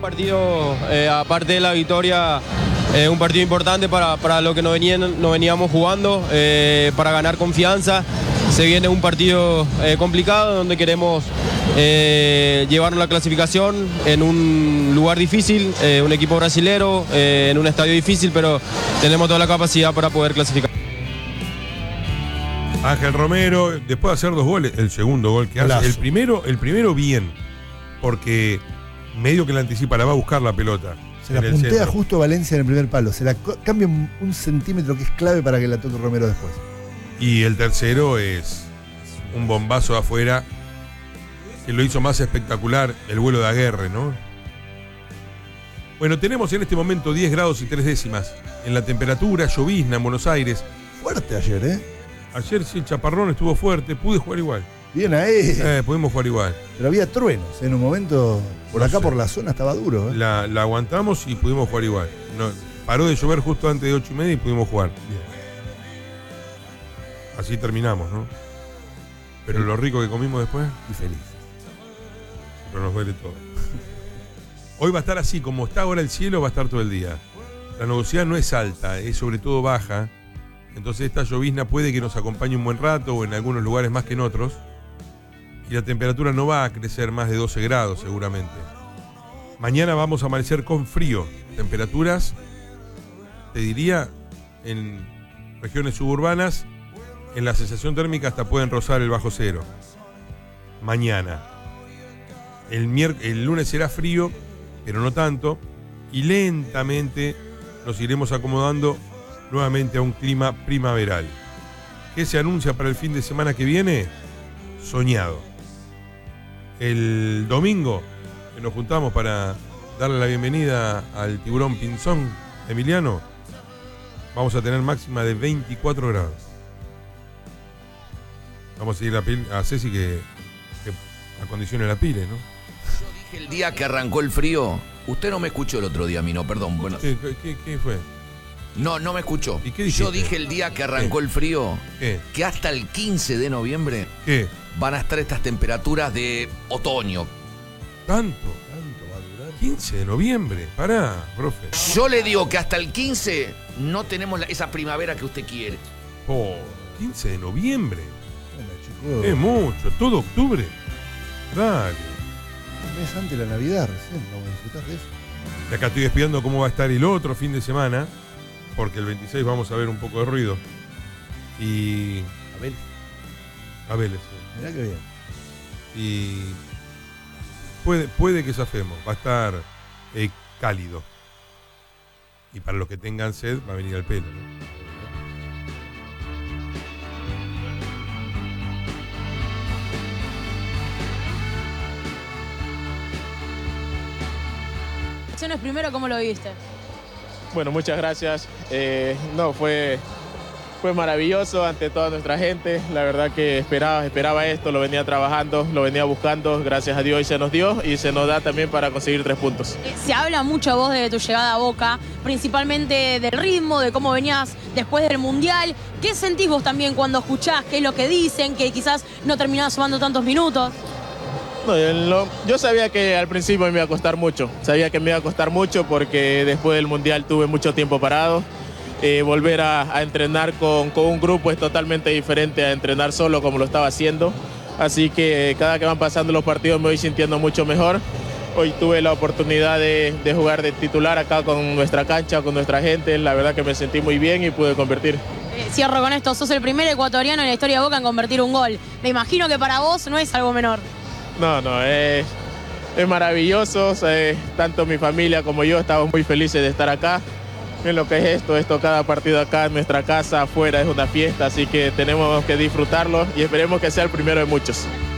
partido, aparte de la victoria, un partido importante para lo que no veníamos jugando, para ganar confianza. Se viene un partido complicado donde queremos llevarnos la clasificación en un lugar difícil, un equipo brasilero, en un estadio difícil, pero tenemos toda la capacidad para poder clasificar. Ángel Romero, después de hacer 2 goles, el segundo gol que hace, el primero bien, porque medio que la anticipa, la va a buscar la pelota. Se la puntea justo Valencia en el primer palo, se la cambia un centímetro que es clave para que la toque Romero después. Y el tercero es un bombazo afuera que lo hizo más espectacular el vuelo de Aguerre, ¿no? Bueno, tenemos en este momento 10 grados y 3 décimas en la temperatura, llovizna en Buenos Aires. Fuerte ayer, ¿eh? Ayer sí, el chaparrón estuvo fuerte, pude jugar igual. Bien ahí. Pudimos jugar igual. Pero había truenos, en un momento, por acá por la zona estaba duro, ¿eh? La aguantamos y pudimos jugar igual. No, paró de llover justo antes de 8:30 y pudimos jugar. Bien. Así terminamos, ¿no? Pero lo rico que comimos después. Y feliz. Pero nos duele todo. Hoy va a estar así, como está ahora el cielo, va a estar todo el día. La nubosidad no es alta, es sobre todo baja. Entonces esta llovizna puede que nos acompañe un buen rato o en algunos lugares más que en otros. Y la temperatura no va a crecer más de 12 grados seguramente. Mañana vamos a amanecer con frío. Temperaturas, te diría, en regiones suburbanas, en la sensación térmica hasta pueden rozar el bajo cero. Mañana. El lunes será frío, pero no tanto. Y lentamente nos iremos acomodando nuevamente a un clima primaveral. ¿Qué se anuncia para el fin de semana que viene? Soñado. El domingo, que nos juntamos para darle la bienvenida al tiburón Pinzón Emiliano, vamos a tener máxima de 24 grados. Vamos a seguir a Ceci que acondicione la pile, ¿no? Yo dije el día que arrancó el frío. Usted no me escuchó el otro día a mí, no, perdón. Bueno. ¿Qué fue? No me escuchó. ¿Y qué dijiste? Yo dije el día que arrancó el frío que hasta el 15 de noviembre van a estar estas temperaturas de otoño. ¿Tanto va a durar? 15 de noviembre, pará, profe. Yo le digo que hasta el 15 no tenemos esa primavera que usted quiere. 15 de noviembre. Es mucho, todo octubre. Dale. Un mes antes de la Navidad recién, vamos a disfrutar de eso. Y acá estoy espiando cómo va a estar el otro fin de semana, porque el 26 vamos a ver un poco de ruido. Y... A Vélez, sí. Mirá que bien. Y... Puede que zafemos, va a estar cálido. Y para los que tengan sed, va a venir al pelo, ¿no? Primero, ¿cómo lo viste? Bueno, muchas gracias. Fue maravilloso ante toda nuestra gente. La verdad que esperaba esto, lo venía trabajando, lo venía buscando. Gracias a Dios y se nos dio y se nos da también para conseguir 3 puntos. Se habla mucho vos de tu llegada a Boca, principalmente del ritmo, de cómo venías después del Mundial. ¿Qué sentís vos también cuando escuchás qué es lo que dicen, que quizás no terminás sumando tantos minutos? No, yo sabía que al principio me iba a costar mucho. Sabía que me iba a costar mucho porque después del Mundial tuve mucho tiempo parado. Volver a entrenar con un grupo es totalmente diferente a entrenar solo como lo estaba haciendo. Así que cada que van pasando los partidos me voy sintiendo mucho mejor. Hoy tuve la oportunidad de jugar de titular acá con nuestra cancha, con nuestra gente. La verdad que me sentí muy bien y pude convertir. Cierro con esto, sos el primer ecuatoriano en la historia de Boca en convertir un gol. Me imagino que para vos no es algo menor. No, es maravilloso. Tanto mi familia como yo estamos muy felices de estar acá. En lo que es esto cada partido acá en nuestra casa, afuera, es una fiesta, así que tenemos que disfrutarlo y esperemos que sea el primero de muchos.